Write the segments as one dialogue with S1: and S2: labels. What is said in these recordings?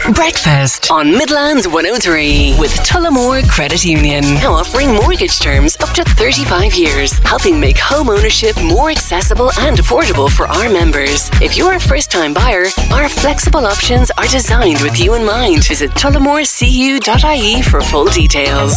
S1: Breakfast on Midlands 103 with Tullamore Credit Union. Now offering mortgage terms up to 35 years, helping make home ownership more accessible and affordable for our members. If you're a first-time buyer, our flexible options are designed with you in mind. Visit tullamorecu.ie for full details.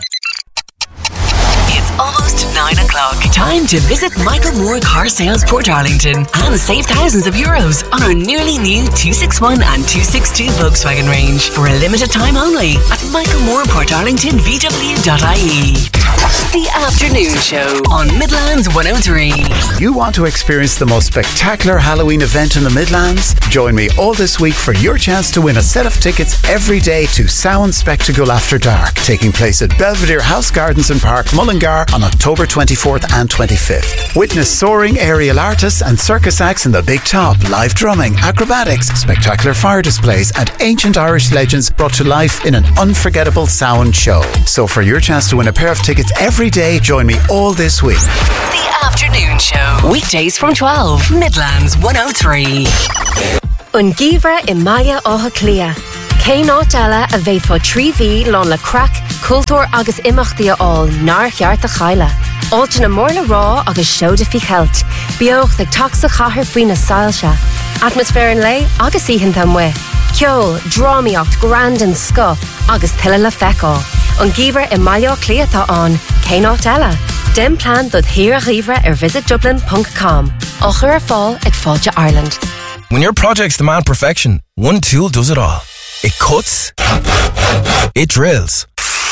S1: It's almost 9 o'clock. Time to visit Michael Moore Car Sales Portarlington and save thousands of euros on our nearly new 261 and 262 Volkswagen range for a limited time only at michaelmooreportarlingtonvw.ie. The Afternoon Show on Midlands 103.
S2: You want to experience the most spectacular Halloween event in the Midlands? Join me all this week for your chance to win a set of tickets every day to Samhain Spectacle After Dark, taking place at Belvedere House Gardens and Park, Mullingar on October 24th and 25th. Witness soaring aerial artists and circus acts in the Big Top, live drumming, acrobatics, spectacular fire displays and ancient Irish legends brought to life in an unforgettable Samhain show. So for your chance to win a pair of tickets every day, join me all this week.
S1: The Afternoon Show. Weekdays from 12. Midlands 103.
S3: An gíomhra I maia átha clia. Cé náit eile a bheith fá tríhí lán le crack, cultúr agus imeachtaí all nar cheart a chaile. Áilte na mórla rá agus seoda fi cheilt. Beocht ag taxa chathair faoin na sailse. Atmosfér an lei agus íhan mu. Ceol, drámaíocht, grand an sco agus tuile le feicáil. An gíomhar I maia clia tá an. Cé náit eile. Den plan dod hir a ghíomhra visitdublin.com. Ochar ar fáil ag fáilte Ireland.
S4: When your projects demand perfection, one tool does it all. It cuts. It drills.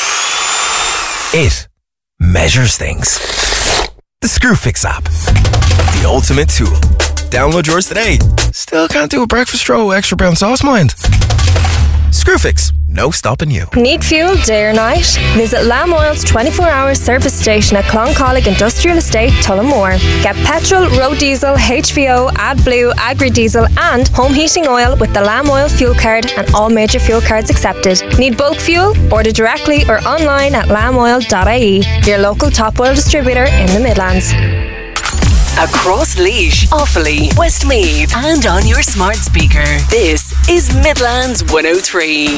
S4: It measures things. The Screwfix app. The ultimate tool. Download yours today. Still can't do a breakfast row extra brown sauce, mind? Screwfix. No stopping you.
S5: Need fuel day or night? Visit Lamb Oil's 24-hour service station at Cloncollig Industrial Estate, Tullamore. Get petrol, road diesel, HVO, AdBlue, Agri-Diesel and home heating oil with the Lamb Oil fuel card and all major fuel cards accepted. Need bulk fuel? Order directly or online at lamoil.ie. Your local top oil distributor in the Midlands.
S1: Across Laois, Offaly, Westmeath and on your smart speaker. This is Midlands 103.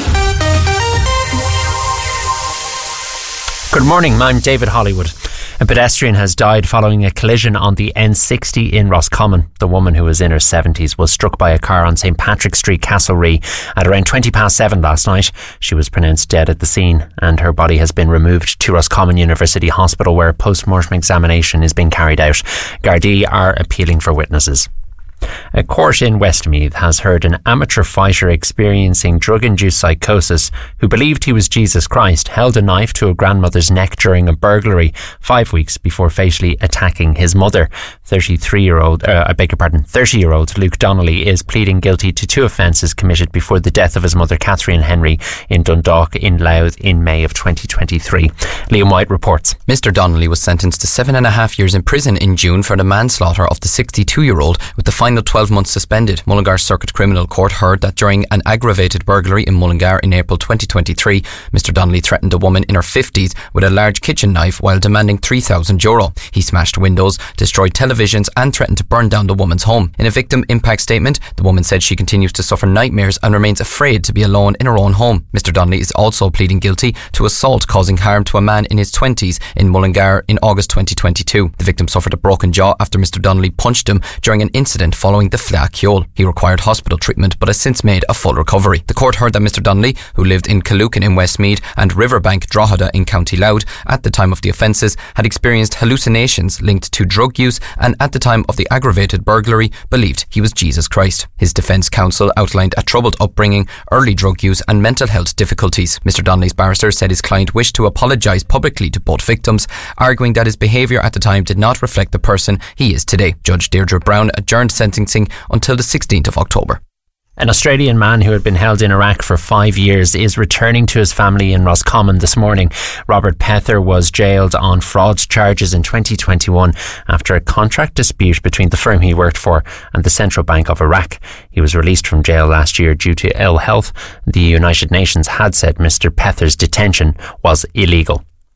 S6: Good morning, I'm David Hollywood. A pedestrian has died following a collision on the N60 in Roscommon. The woman, who was in her 70s, was struck by a car on St Patrick's Street, Castlerea at around 7:20 last night. She was pronounced dead at the scene and her body has been removed to Roscommon University Hospital where a post-mortem examination is being carried out. Gardaí are appealing for witnesses. A court in Westmeath has heard an amateur fighter experiencing drug-induced psychosis who believed he was Jesus Christ held a knife to a grandmother's neck during a burglary 5 weeks before fatally attacking his mother. 30-year-old Luke Donnelly is pleading guilty to 2 offences committed before the death of his mother Catherine Henry in Dundalk in Louth in May of 2023. Liam White reports.
S7: Mr Donnelly was sentenced to 7.5 years in prison in June for the manslaughter of the 62-year-old with the final 12 months suspended. Mullingar Circuit Criminal Court heard that during an aggravated burglary in Mullingar in April 2023, Mr Donnelly threatened a woman in her 50s with a large kitchen knife while demanding €3,000. He smashed windows, destroyed televisions and threatened to burn down the woman's home. In a victim impact statement, the woman said she continues to suffer nightmares and remains afraid to be alone in her own home. Mr Donnelly is also pleading guilty to assault causing harm to a man in his 20s in Mullingar in August 2022. The victim suffered a broken jaw after Mr Donnelly punched him during an incident following the Fleadh. He required hospital treatment but has since made a full recovery. The court heard that Mr Donnelly, who lived in Killucan in Westmeath and Riverbank, Drogheda in County Louth at the time of the offences, had experienced hallucinations linked to drug use and at the time of the aggravated burglary believed he was Jesus Christ. His defence counsel outlined a troubled upbringing, early drug use and mental health difficulties. Mr Donnelly's barrister said his client wished to apologise publicly to both victims, arguing that his behaviour at the time did not reflect the person he is today. Judge Deirdre Brown adjourned sentencing until the 16th of October.
S6: An Australian man who had been held in Iraq for 5 years is returning to his family in Roscommon this morning. Robert Pether was jailed on fraud charges in 2021 after a contract dispute between the firm he worked for and the Central Bank of Iraq. He was released from jail last year due to ill health. The United Nations had said Mr. Pether's detention was illegal.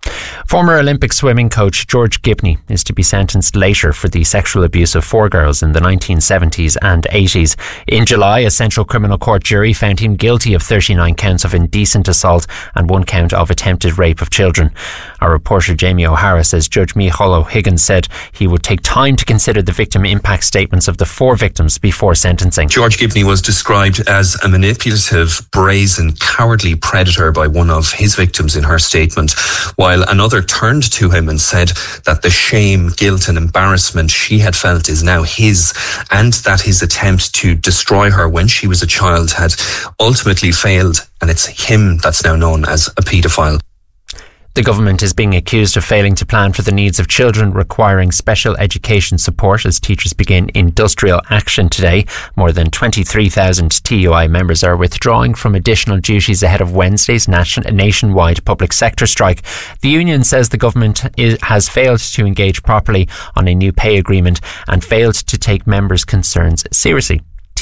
S6: Former Olympic swimming coach George Gibney is to be sentenced later for the sexual abuse of 4 girls in the 1970s and 80s. In July, a Central Criminal Court jury found him guilty of 39 counts of indecent assault and 1 count of attempted rape of children. Our reporter Jamie O'Hara says Judge Micheál O'Higgins said he would take time to consider the victim impact statements of the 4 victims before sentencing.
S8: George Gibney was described as a manipulative, brazen, cowardly predator by one of his victims in her statement, while another turned to him and said that the shame, guilt and embarrassment she had felt is now his, and that his attempt to destroy her when she was a child had ultimately failed, and it's him that's now known as a paedophile.
S6: The government is being accused of failing to plan for the needs of children requiring special education support as teachers begin industrial action today. More than 23,000 TUI members are withdrawing from additional duties ahead of Wednesday's nationwide public sector strike. The union says the government has failed to engage properly on a new pay agreement and failed to take members' concerns seriously.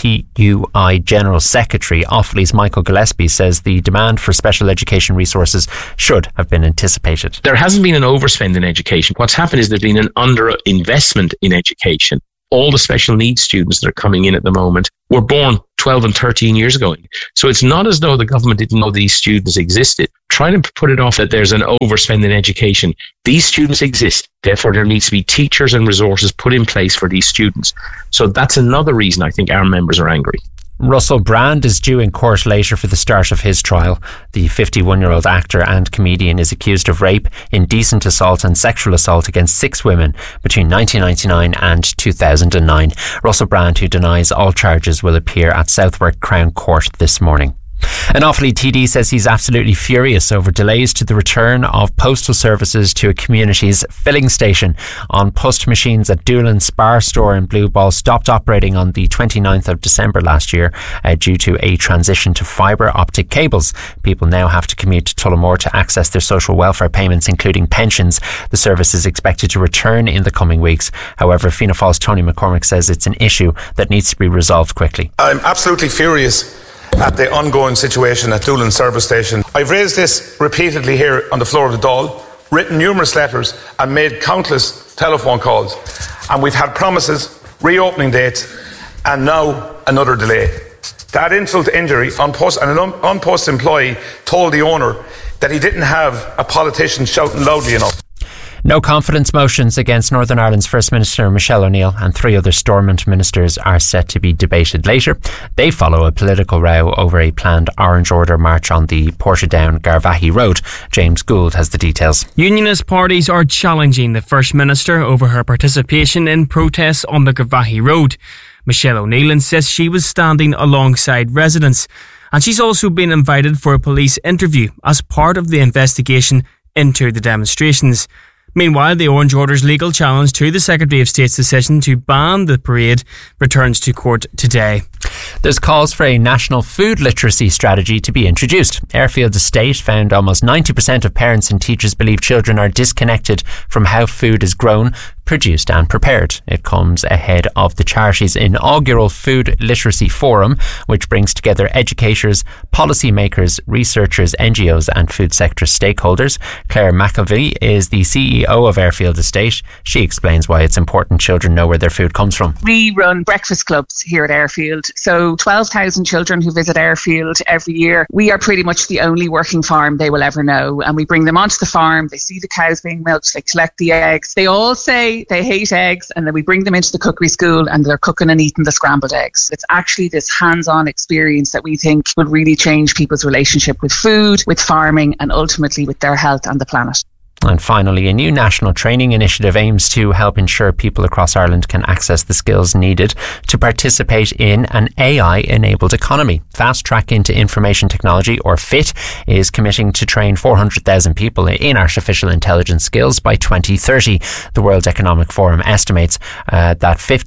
S6: TUI General Secretary Offaly's Michael Gillespie says the demand for special education resources should have been anticipated.
S9: There hasn't been an overspend in education. What's happened is there's been an underinvestment in education. All the special needs students that are coming in at the moment were born 12 and 13 years ago. So it's not as though the government didn't know these students existed. Trying to put it off that there's an overspend in education. These students exist. Therefore, there needs to be teachers and resources put in place for these students. So that's another reason I think our members are angry.
S6: Russell Brand is due in court later for the start of his trial. The 51-year-old actor and comedian is accused of rape, indecent assault and sexual assault against 6 women between 1999 and 2009. Russell Brand, who denies all charges, will appear at Southwark Crown Court this morning. An Offaly TD says he's absolutely furious over delays to the return of postal services to a community's filling station. On post machines at Doolan Spar store in Blue Ball stopped operating on the 29th of December last year due to a transition to fibre optic cables. People now have to commute to Tullamore to access their social welfare payments, including pensions. The service is expected to return in the coming weeks. However, Fianna Fáil's Tony McCormick says it's an issue that needs to be resolved quickly.
S10: I'm absolutely furious at the ongoing situation at Doolan Service Station. I've raised this repeatedly here on the floor of the Dáil, written numerous letters and made countless telephone calls, and we've had promises, reopening dates, and now another delay. To add insult to injury, an on-post employee told the owner that he didn't have a politician shouting loudly enough.
S6: No confidence motions against Northern Ireland's First Minister Michelle O'Neill and 3 other Stormont ministers are set to be debated later. They follow a political row over a planned Orange Order march on the Portadown-Garvaghey Road. James Gould has the details.
S11: Unionist parties are challenging the First Minister over her participation in protests on the Garvaghey Road. Michelle O'Neill insists she was standing alongside residents, and she's also been invited for a police interview as part of the investigation into the demonstrations. Meanwhile, the Orange Order's legal challenge to the Secretary of State's decision to ban the parade returns to court today.
S6: There's calls for a national food literacy strategy to be introduced. Airfield Estate found almost 90% of parents and teachers believe children are disconnected from how food is grown, produced and prepared. It comes ahead of the charity's inaugural Food Literacy Forum, which brings together educators, policymakers, researchers, NGOs and food sector stakeholders. Claire McAvey is the CEO of Airfield Estate. She explains why it's important children know where their food comes from.
S12: We run breakfast clubs here at Airfield. So 12,000 children who visit Airfield every year. We are pretty much the only working farm they will ever know. And we bring them onto the farm. They see the cows being milked. They collect the eggs. They all say they hate eggs, and then we bring them into the cookery school and they're cooking and eating the scrambled eggs. It's actually this hands-on experience that we think will really change people's relationship with food, with farming and ultimately with their health and the planet.
S6: And finally, a new national training initiative aims to help ensure people across Ireland can access the skills needed to participate in an AI-enabled economy. Fast Track into Information Technology, or FIT, is committing to train 400,000 people in artificial intelligence skills by 2030. The World Economic Forum estimates that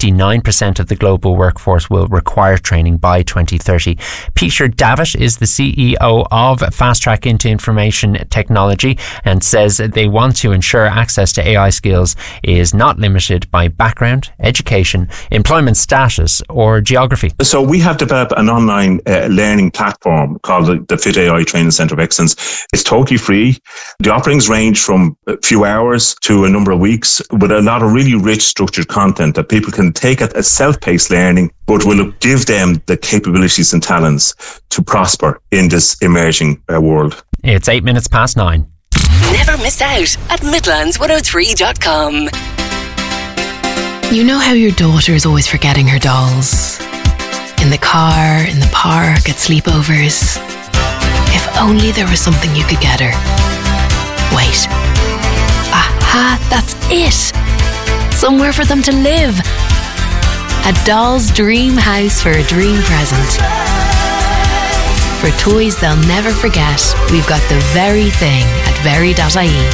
S6: 59% of the global workforce will require training by 2030. Peter Davitt is the CEO of Fast Track into Information Technology and says they they want to ensure access to AI skills is not limited by background, education, employment status or geography.
S13: So we have developed an online learning platform called the Fit AI Training Centre of Excellence. It's totally free. The offerings range from a few hours to a number of weeks with a lot of really rich structured content that people can take at a self-paced learning, but will give them the capabilities and talents to prosper in this emerging world.
S6: It's 9 8:08.
S1: Never miss out at Midlands103.com.
S14: You know how your daughter is always forgetting her dolls? In the car, in the park, at sleepovers. If only there was something you could get her. Wait. Aha, that's it. Somewhere for them to live. A doll's dream house for a dream present. For toys they'll never forget, we've got the very thing at very.ie.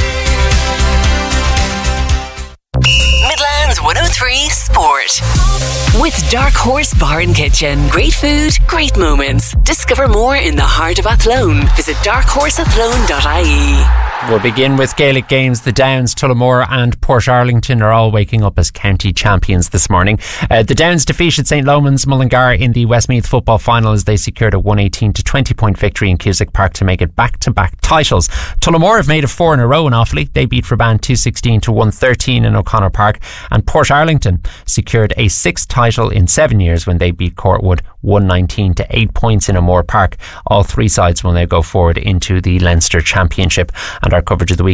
S1: Midlands 103 Sport. With Dark Horse Bar and Kitchen. Great food, great moments. Discover more in the heart of Athlone. Visit darkhorseathlone.ie.
S6: We'll begin with Gaelic games. The Downs, Tullamore and Portarlington are all waking up as county champions this morning. The Downs defeated St. Lomans Mullingar in the Westmeath football final as they secured a 118-20 point victory in Cusack Park to make it back-to-back titles. Tullamore have made it 4 in a row in Offaly. They beat Ferban 216-113 in O'Connor Park, and Portarlington secured a 6th title in 7 years when they beat Courtwood 119-8 points in O'Moore Park. All 3 sides will now go forward into the Leinster Championship. And our coverage of the week